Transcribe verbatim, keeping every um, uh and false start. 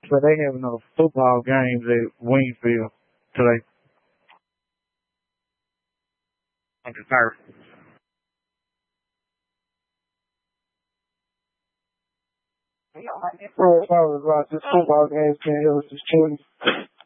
So they having a football games at Wingfield today. Okay, perfect. Bro, I was about this football game, man. It was just chilling.